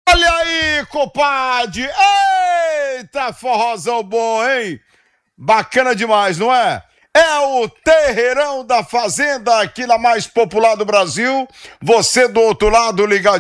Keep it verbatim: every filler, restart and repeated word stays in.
Olha aí, compadre! Eita, forrozão bom, hein? Bacana demais, não é? É o Terreirão da Fazenda, aqui na mais popular do Brasil. Você do outro lado, ligado.